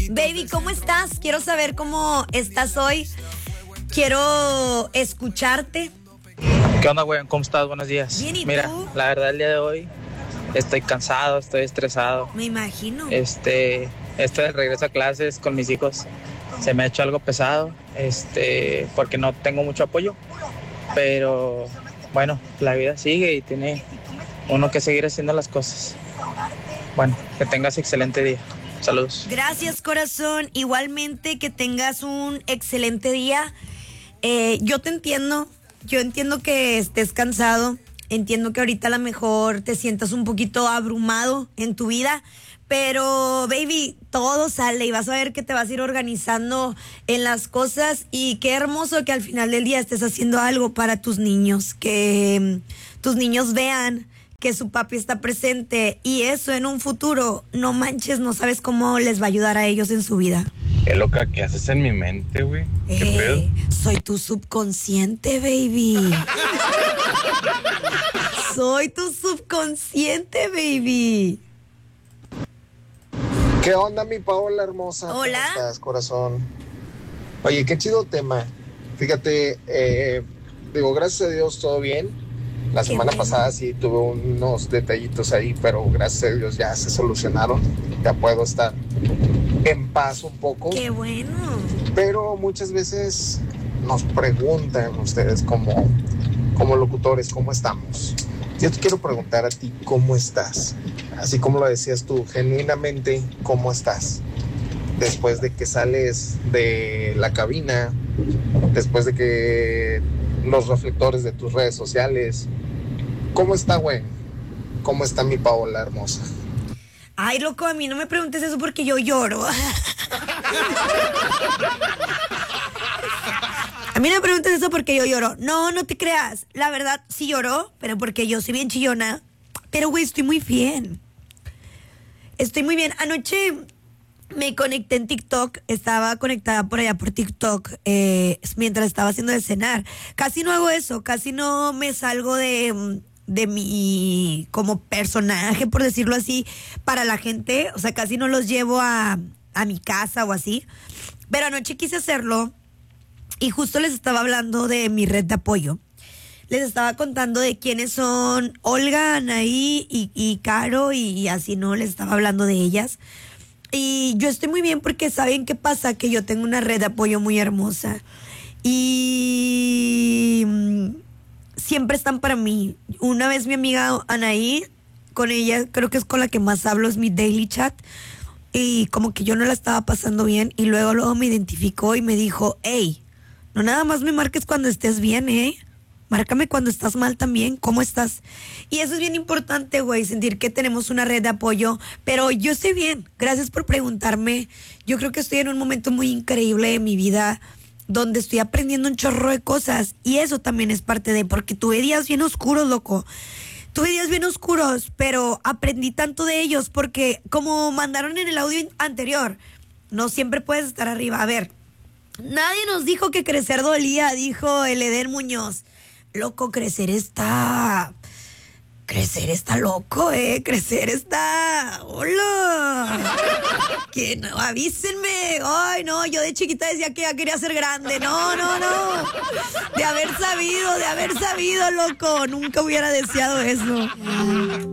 Baby, ¿cómo estás? Quiero saber cómo estás hoy. Quiero escucharte. ¿Qué onda, güey? ¿Cómo estás? Buenos días. Bien, ¿y Mira, tú? la verdad el día de hoy estoy cansado, estoy estresado. Me imagino. Esto del regreso a clases con mis hijos se me ha hecho algo pesado, porque no tengo mucho apoyo. Pero bueno, la vida sigue y tiene uno que seguir haciendo las cosas. Bueno, que tengas excelente día. Saludos. Gracias, corazón. Igualmente, que tengas un excelente día. Yo te entiendo. Yo entiendo que estés cansado. Entiendo que ahorita a lo mejor te sientas un poquito abrumado en tu vida. Pero, baby, todo sale y vas a ver que te vas a ir organizando en las cosas. Y qué hermoso que al final del día estés haciendo algo para tus niños. Que tus niños vean que su papi está presente. Y eso en un futuro, no manches, no sabes cómo les va a ayudar a ellos en su vida. Qué loca, ¿qué haces en mi mente, güey? ¿Qué pedo? Soy tu subconsciente, baby. Soy tu subconsciente, baby. ¿Qué onda, mi Paola hermosa? Hola. ¿Cómo estás, corazón? Oye, qué chido tema. Fíjate, gracias a Dios todo bien. La semana pasada sí tuve unos detallitos ahí, pero gracias a Dios ya se solucionaron. Ya puedo estar en paz un poco. Qué bueno. Pero muchas veces nos preguntan ustedes como locutores, ¿cómo estamos? Yo te quiero preguntar a ti, ¿cómo estás? Así como lo decías tú, genuinamente, ¿cómo estás? Después de que sales de la cabina, después de que los reflectores de tus redes sociales, ¿cómo está, güey? ¿Cómo está mi Paola hermosa? Ay, loco, a mí no me preguntes eso porque yo lloro. A mí no me preguntes eso porque yo lloro. No, no te creas. La verdad, sí lloro, pero porque yo soy bien chillona. Pero, güey, estoy muy bien. Estoy muy bien. Anoche me conecté en TikTok. Estaba conectada por allá por TikTok mientras estaba haciendo de cenar. Casi no hago eso. Casi no me salgo de mi como personaje, por decirlo así, para la gente. O sea, casi no los llevo a mi casa o así. Pero anoche quise hacerlo. Y justo les estaba hablando de mi red de apoyo. Les estaba contando de quiénes son Olga, Anaí y Caro y así, ¿no? Les estaba hablando de ellas. Y yo estoy muy bien porque ¿saben qué pasa? Que yo tengo una red de apoyo muy hermosa. Y siempre están para mí. Una vez mi amiga Anaí, con ella creo que es con la que más hablo, es mi daily chat. Y como que yo no la estaba pasando bien. Y luego me identificó y me dijo, hey, no nada más me marques cuando estés bien, márcame cuando estás mal también, ¿cómo estás? Y eso es bien importante, güey, sentir que tenemos una red de apoyo. Pero yo estoy bien, gracias por preguntarme. Yo creo que estoy en un momento muy increíble de mi vida, donde estoy aprendiendo un chorro de cosas. Y eso también es parte de, porque tuve días bien oscuros, loco. Tuve días bien oscuros, pero aprendí tanto de ellos, porque como mandaron en el audio anterior, no siempre puedes estar arriba. A ver, nadie nos dijo que crecer dolía, dijo el Eder Muñoz. Loco, crecer está loco, crecer está... ¡Hola! Que no, avísenme. Ay, no, yo de chiquita decía que ya quería ser grande. No. De haber sabido, loco. Nunca hubiera deseado eso.